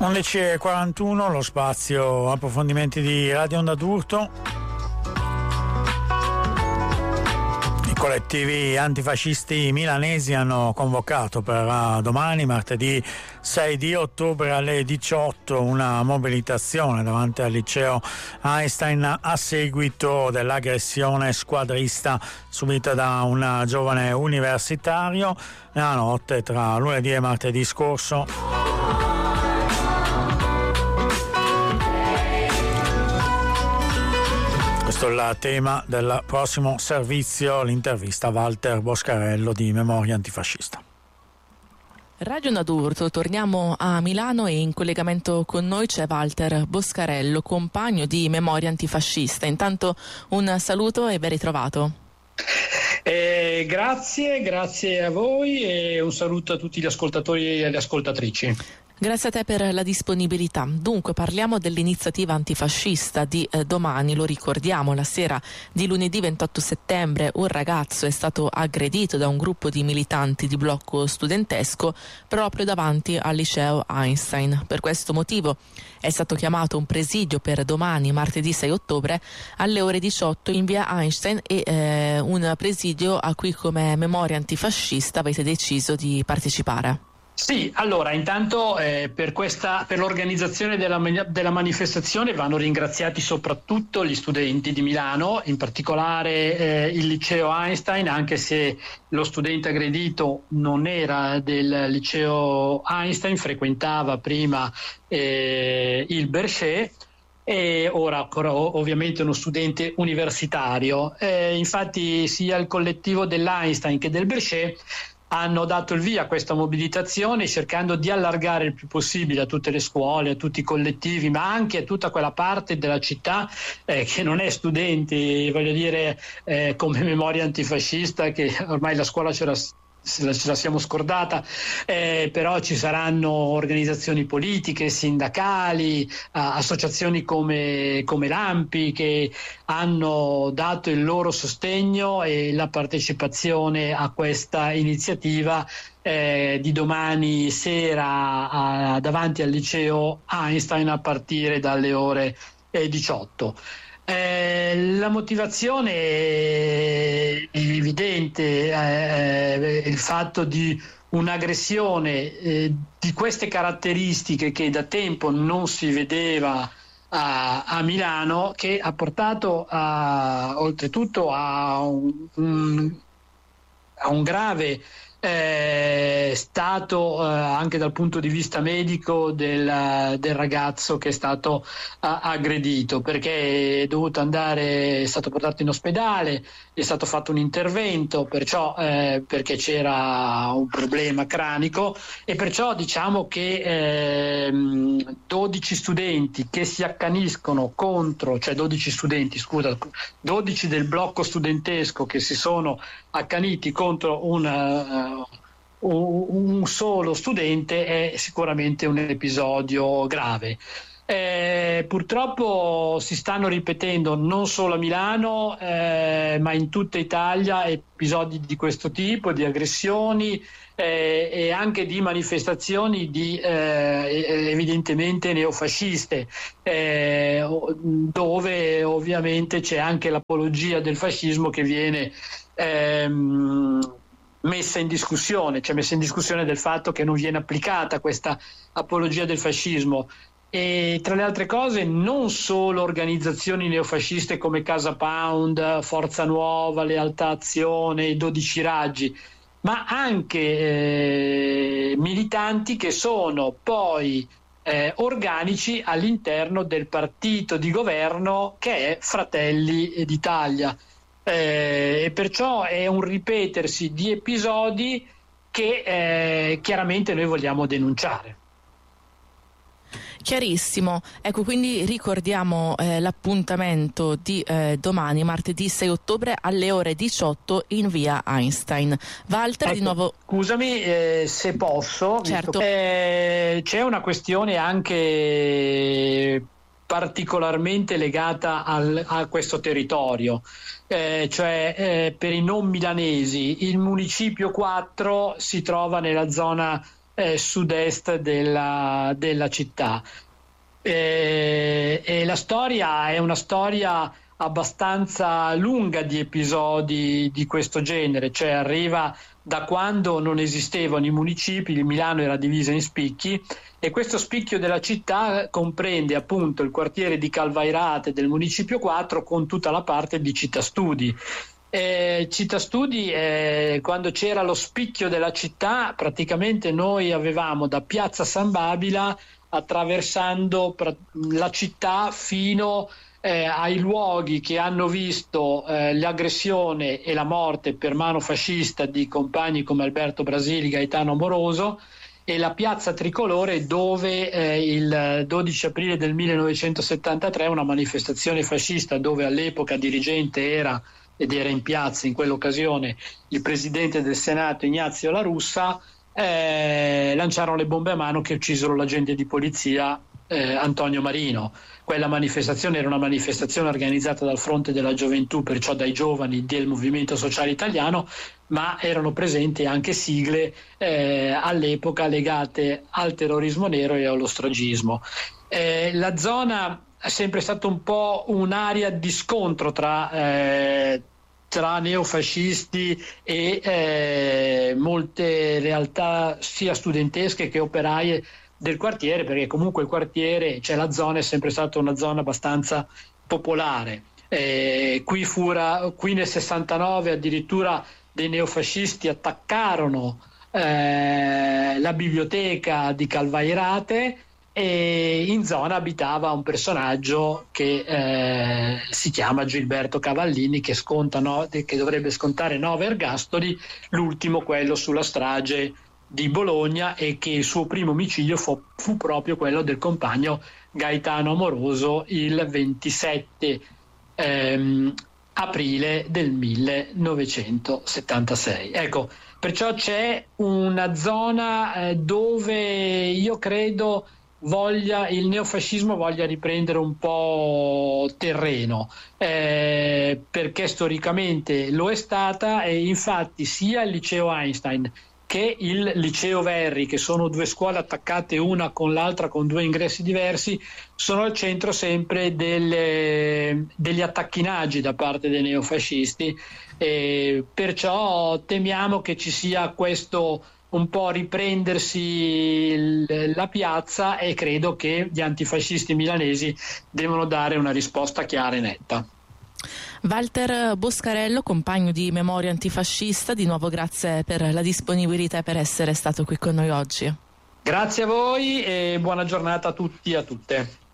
11:41, lo spazio approfondimenti di Radio Onda d'Urto. I collettivi antifascisti milanesi hanno convocato per domani, martedì 6 di ottobre alle 18, una mobilitazione davanti al liceo Einstein a seguito dell'aggressione squadrista subita da un giovane universitario nella notte tra lunedì e martedì scorso. Questo è il tema del prossimo servizio, l'intervista a Walter Boscarello di Memoria Antifascista. Radio Onda d'Urto, torniamo a Milano e in collegamento con noi c'è Walter Boscarello, compagno di Memoria Antifascista. Intanto un saluto e ben ritrovato. Grazie a voi e un saluto a tutti gli ascoltatori e le ascoltatrici. Grazie a te per la disponibilità. Dunque parliamo dell'iniziativa antifascista di domani, lo ricordiamo, la sera di lunedì 28 settembre un ragazzo è stato aggredito da un gruppo di militanti di blocco studentesco proprio davanti al liceo Einstein. Per questo motivo è stato chiamato un presidio per domani, martedì 6 ottobre, alle ore 18 in via Einstein e un presidio a cui come Memoria Antifascista avete deciso di partecipare. Sì, allora intanto per l'organizzazione della manifestazione vanno ringraziati soprattutto gli studenti di Milano, in particolare il liceo Einstein, anche se lo studente aggredito non era del liceo Einstein, frequentava prima il Berchet e ora ovviamente uno studente universitario. Infatti sia il collettivo dell'Einstein che del Berchet hanno dato il via a questa mobilitazione cercando di allargare il più possibile a tutte le scuole, a tutti i collettivi, ma anche a tutta quella parte della città che non è studenti, voglio dire, come Memoria Antifascista, che ormai la scuola ce la siamo scordata, però ci saranno organizzazioni politiche, sindacali, associazioni come l'ANPI che hanno dato il loro sostegno e la partecipazione a questa iniziativa di domani sera davanti al liceo Einstein a partire dalle ore 18. La motivazione è evidente, il fatto di un'aggressione di queste caratteristiche che da tempo non si vedeva a Milano, che ha portato oltretutto a un grave stato anche dal punto di vista medico del ragazzo che è stato aggredito, perché è stato portato in ospedale, è stato fatto un intervento perché c'era un problema cranico e perciò diciamo che 12 studenti che si accaniscono contro, cioè 12 del blocco studentesco che si sono accaniti contro un solo studente è sicuramente un episodio grave. Purtroppo si stanno ripetendo non solo a Milano ma in tutta Italia episodi di questo tipo, di aggressioni e anche di manifestazioni evidentemente neofasciste, dove ovviamente c'è anche l'apologia del fascismo che viene messa in discussione del fatto che non viene applicata questa apologia del fascismo. E tra le altre cose non solo organizzazioni neofasciste come Casa Pound, Forza Nuova, Lealtà Azione, i 12 Raggi, ma anche militanti che sono poi organici all'interno del partito di governo che è Fratelli d'Italia. E perciò è un ripetersi di episodi che chiaramente noi vogliamo denunciare. Chiarissimo, ecco, quindi ricordiamo l'appuntamento di domani, martedì 6 ottobre alle ore 18 in via Einstein. Walter, ecco, di nuovo. Scusami se posso, certo. C'è una questione anche particolarmente legata a questo territorio, cioè per i non milanesi il municipio 4 si trova nella zona sud-est della città. E la storia è una storia abbastanza lunga di episodi di questo genere, cioè arriva da quando non esistevano i municipi, il Milano era divisa in spicchi, e questo spicchio della città comprende appunto il quartiere di Calvairate del municipio 4 con tutta la parte di Città Studi. Città Studi, quando c'era lo spicchio della città, praticamente noi avevamo da Piazza San Babila, attraversando la città fino ai luoghi che hanno visto l'aggressione e la morte per mano fascista di compagni come Alberto Brasili, Gaetano Amoroso, e la piazza Tricolore, dove il 12 aprile del 1973 una manifestazione fascista, dove all'epoca dirigente era in piazza in quell'occasione il presidente del Senato Ignazio La Russa, lanciarono le bombe a mano che uccisero l'agente di polizia Antonio Marino. Quella manifestazione era una manifestazione organizzata dal Fronte della Gioventù, perciò dai giovani del Movimento Sociale Italiano, ma erano presenti anche sigle all'epoca legate al terrorismo nero e allo stragismo. La zona è sempre stata un po' un'area di scontro tra neofascisti e molte realtà sia studentesche che operaie del quartiere, perché comunque il quartiere, cioè la zona, è sempre stata una zona abbastanza popolare. Qui nel 69 addirittura dei neofascisti attaccarono la biblioteca di Calvairate, e in zona abitava un personaggio che si chiama Gilberto Cavallini, che dovrebbe scontare 9 ergastoli, l'ultimo quello sulla strage di Bologna, e che il suo primo omicidio fu proprio quello del compagno Gaetano Amoroso il 27 aprile del 1976. Ecco, perciò c'è una zona dove io credo il neofascismo voglia riprendere un po' terreno, perché storicamente lo è stata, e infatti sia il liceo Einstein che il liceo Verri, che sono due scuole attaccate una con l'altra con due ingressi diversi, sono al centro sempre degli attacchinaggi da parte dei neofascisti, perciò temiamo che ci sia questo un po' riprendersi la piazza, e credo che gli antifascisti milanesi devono dare una risposta chiara e netta. Walter Boscarello, compagno di Memoria Antifascista, di nuovo grazie per la disponibilità e per essere stato qui con noi oggi. Grazie a voi e buona giornata a tutti e a tutte.